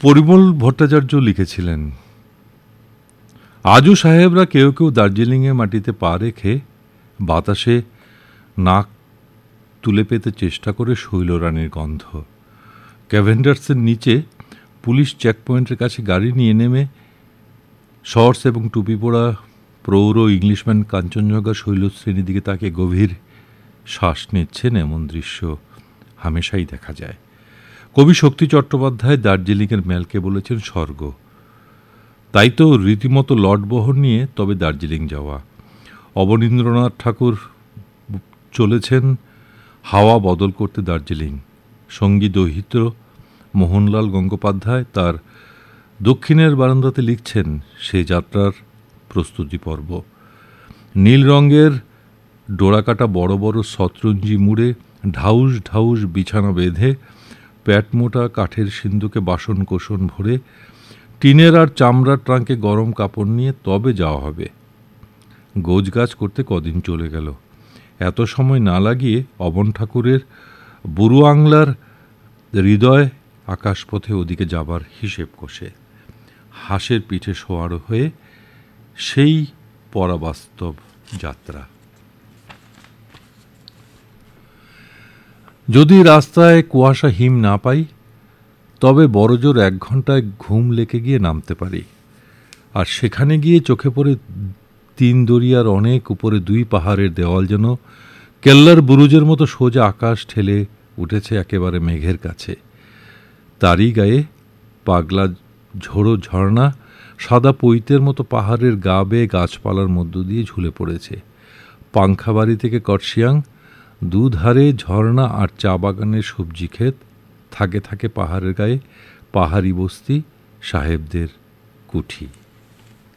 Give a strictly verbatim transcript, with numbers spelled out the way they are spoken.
পরিমল ভট্টাচার্য লিখেছিলেন, আজও সাহেবরা কেউ কেউ দার্জিলিংয়ে মাটিতে পা রেখে বাতাসে নাক তুলে পেতে চেষ্টা করে শৈলরানীর গন্ধ। ক্যাভেন্ডার্সের নিচে পুলিশ চেকপয়েন্টের কাছে গাড়ি নিয়ে নেমে শর্টস এবং টুপি পরা প্রৌঢ় ইংলিশম্যান কাঞ্চনজঙ্ঘা শৈলশ্রেণীর দিকে তাকে গভীর শ্বাস নিচ্ছেন, এমন দৃশ্য হামেশাই দেখা যায়। কবি শক্তি চট্টোপাধ্যায় দার্জিলিংয়ের মেলকে বলেছেন স্বর্গ। তাই তো রীতিমতো লটবহর নিয়ে তবে দার্জিলিং যাওয়া। অবনীন্দ্রনাথ ঠাকুর চলেছেন হাওয়া বদল করতে দার্জিলিং। সঙ্গী দহিত্র মোহনলাল গঙ্গোপাধ্যায় তার দক্ষিণের বারান্দাতে লিখছেন সে যাত্রার প্রস্তুতি পর্ব। নীল রঙের ডোরাকাটা বড় বড় শতরঞ্জি মুড়ে ঢাউস ঢাউস বিছানা বেঁধে প্যাটমোটা কাঠের সিন্ধুকে বাসন কোষণ ভরে টিনের আর চামড়ার ট্রাঙ্কে গরম কাপড় নিয়ে তবে যাওয়া হবে। গোছগাছ করতে কদিন চলে গেল। এত সময় না লাগিয়ে অবন ঠাকুরের বুড়ুয়াংলার হৃদয় আকাশপথে ওদিকে যাবার হিসেব কষে হাঁসের পিঠে শোয়ার হয়ে সেই পরাবাস্তব যাত্রা। যদি রাস্তায় কুয়াশা হিম না পাই তবে বড়জোর এক ঘন্টায় ঘুম লেগে গিয়ে নামতে পারি। আর সেখানে গিয়ে চোখে পড়ে তিন দরিয়ার অনেক উপরে দুই পাহাড়ের দেওয়াল যেন কেল্লার বুরুজের মতো সোজা আকাশ ঠেলে উঠেছে একেবারে মেঘের কাছে। তারই গায়ে পাগলা ঝোড়ো ঝর্ণা সাদা পৈতের মতো পাহাড়ের গা বেয়ে গাছপালার মধ্য দিয়ে ঝুলে পড়েছে। পাংখাবাড়ি থেকে কটশিয়াং দুধারে ঝর্ণা আর চা বাগানের সবজি ক্ষেত, থাকে থাকে পাহাড়ের গায়ে পাহাড়ি বস্তি, সাহেবদের কুঠি।